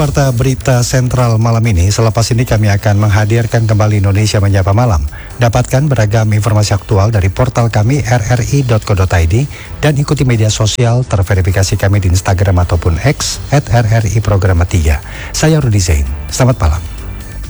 Warta Berita Sentral malam ini, selepas ini kami akan menghadirkan kembali Indonesia Menyapa Malam. Dapatkan beragam informasi aktual dari portal kami rri.co.id dan ikuti media sosial terverifikasi kami di Instagram ataupun X @RRI Programa 3. Saya Rudi Zain, selamat malam.